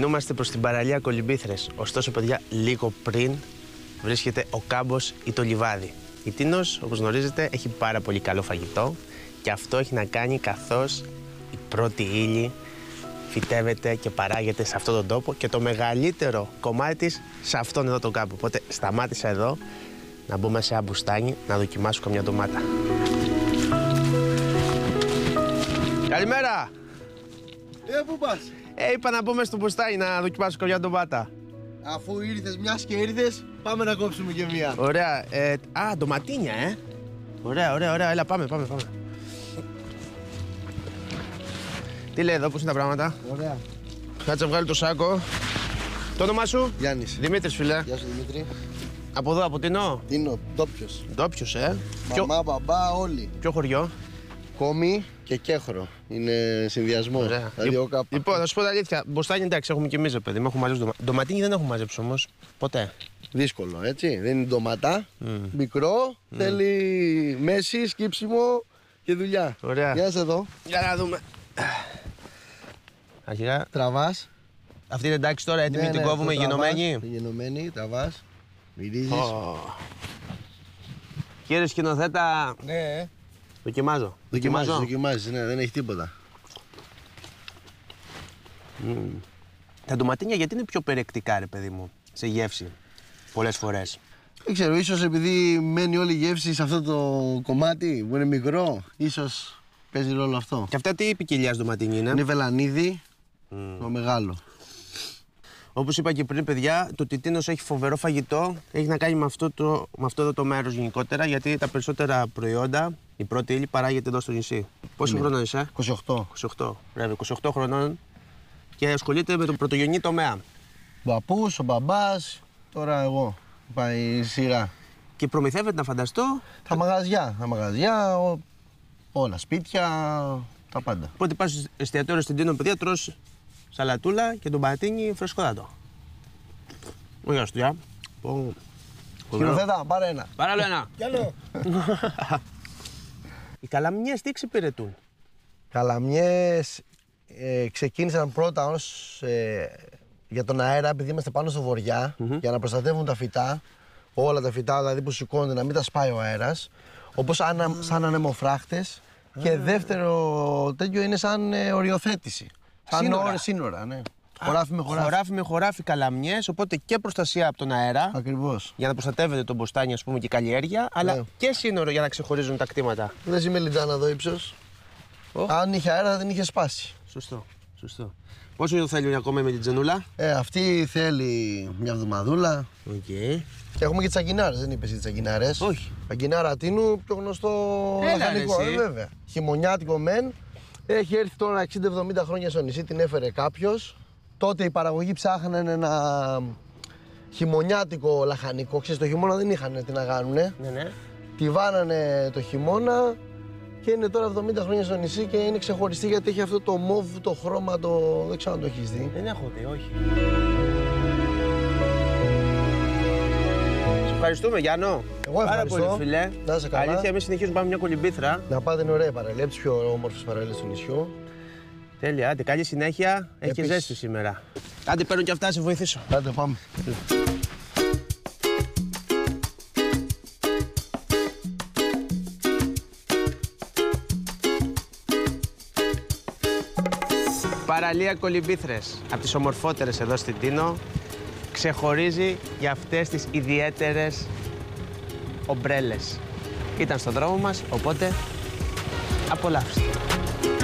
Κινούμαστε προς την παραλία Κολυμπήθρες. Ωστόσο, παιδιά, λίγο πριν βρίσκεται ο κάμπος ή το λιβάδι. Η Τίνος, όπως γνωρίζετε, έχει πάρα πολύ καλό φαγητό και αυτό έχει να κάνει καθώς η πρώτη ύλη φυτεύεται και παράγεται σε αυτόν τον τόπο και το μεγαλύτερο κομμάτι της σε αυτόν εδώ τον κάμπο. Οπότε σταμάτησα εδώ να μπούμε σε ένα μπουστάνι να δοκιμάσω καμιά ντομάτα. Καλημέρα! Πού πας? Είπα να μπούμε στο μπουστάνι να δοκιμάσω καμιά ντομάτα. Αφού ήρθες, μιας και ήρθες, πάμε να κόψουμε και μία. Ωραία. Ντοματίνια, Ωραία. Έλα, πάμε. Τι λέει εδώ, πώς είναι τα πράγματα? Ωραία. Κάτσε να βγάλει το σάκο. Το όνομά σου? Γιάννης. Δημήτρης, φίλε. Γεια σου, Δημήτρη. Από εδώ, από Τίνο. Τίνο, ντόπιος. Ντόπιος, Μαμά, μπαμπά, όλοι. Ποιο χωριό? Κόμι και Κέχρο. Είναι συνδυασμό. Ωραία. Τα δύο κάπου. Λοιπόν, θα σου πω τα αλήθεια. Μπουστάνι εντάξει, έχουμε και εμείς, παιδί μου. Έχουμε μαζέψει ντοματίνι, δεν έχουμε μαζέψει όμως. Ποτέ. Δύσκολο, έτσι. Δεν είναι ντοματά. Μικρό. Θέλει μέση, σκύψιμο και δουλειά. Ωραία. Για να δω. Για να δούμε. Αρχικά. Τραβάς. Αυτή είναι εντάξει τώρα, έτοιμη, την κόβουμε γενομένη. Γενομένη, τραβάς. Μυρίζεις. Κύριε σκηνοθέτα, Ναι. δοκιμάζω. Δοκιμάζεις, ναι, δεν έχει τίποτα. Τα ντοματίνια γιατί είναι πιο περιεκτικά, ρε παιδί μου, σε γεύση, πολλές φορές. Δεν ξέρω, ίσως επειδή μένει όλη η γεύση σε αυτό το κομμάτι που είναι μικρό, ίσως παίζει ρόλο αυτό. Και αυτά τι ποικιλιάς ντοματίνι είναι? Είναι βελανίδι, το μεγάλο. Όπως είπα και πριν, παιδιά, το Τίνος έχει φοβερό φαγητό. Έχει να κάνει με αυτό εδώ το μέρος γενικότερα, γιατί τα περισσότερα προϊόντα, η πρώτη ύλη παράγεται εδώ στο νησί. Πόσο χρονών είσαι? 28. 28. Βέβαια, 28 χρονών και ασχολείται με τον πρωτογενή τομέα. Ο παππούς, ο μπαμπάς, τώρα εγώ. Πάει η σειρά. Και προμηθεύεται, να φανταστώ. Τα μαγαζιά, όλα, σπίτια, τα πάντα. Οπότε πας στο εστιατόριο στην Τίνο, παιδιά, τρως σαλατούλα και τον πατίνι φρεσκότατο. Γεια σου, γεια. Σκηνοθέτα, πάρε ένα. Πάρε άλλο ένα. Κι άλλο. Οι καλαμιές τι εξυπηρετούν? Καλαμιές ξεκίνησαν πρώτα για τον αέρα, επειδή είμαστε πάνω στο βοριά, για να προστατεύουν τα φυτά, όλα τα φυτά δηλαδή που σηκώνονται, να μην τα σπάει ο αέρας, όπως σαν ανεμοφράχτες. Και δεύτερο τέτοιο είναι σαν οριοθέτηση. Σαν σύνορα, ναι. Χωράφι με χωράφι. Χωράφι με χωράφι καλαμιές, οπότε και προστασία από τον αέρα. Ακριβώς. Για να προστατεύεται το μποστάνι, ας πούμε, και η καλλιέργεια, αλλά και σύνορο για να ξεχωρίζουν τα κτήματα. Δεν είμαι λιντάνα εδώ ύψος. Αν είχε αέρα δεν είχε σπάσει. Σωστό. Πόσο θέλει ακόμα με την τζενούλα? Αυτή θέλει μια εβδομαδούλα. Okay. Και έχουμε και τσακινάρες, δεν είπες οι τσακινάρες? Όχι. Τσακινάρα Τίνου, πιο γνωστό λαχανικό, βέβαια. Χειμωνιάτικο μεν. Έχει έρθει τώρα 60-70 χρόνια στο νησί, την έφερε κάποιος. Τότε οι παραγωγοί ψάχνανε ένα χειμωνιάτικο λαχανικό. Ξέρεις, το χειμώνα δεν είχαν τι να κάνουνε. Ναι. Τη βάνανε το χειμώνα και είναι τώρα 70 χρόνια στο νησί και είναι ξεχωριστή γιατί έχει αυτό το μοβ, το χρώμα, δεν ξέρω αν το έχεις δει. Δεν έχω δει, όχι. Σε ευχαριστούμε, Γιάννο. Εγώ ευχαριστώ. Πάρα πολύ, φίλε. Να είσαι καλά. Αλήθεια, εμείς συνεχίζουμε, πάμε μια κολυμπήθρα. Να πάτε, είναι ωραία παραλία, από τις πιο όμορφες παραλίες του νησιού. Τέλεια, άντε, καλή συνέχεια. Έχει και ζέστη σήμερα. Άντε, παίρνω και αυτά, να σε βοηθήσω. Άντε, πάμε. Παραλία Κολυμπήθρες, από τις ομορφότερες εδώ στην Τίνο, ξεχωρίζει για αυτές τις ιδιαίτερες ομπρέλες. Ήταν στον δρόμο μας, οπότε απολαύστε.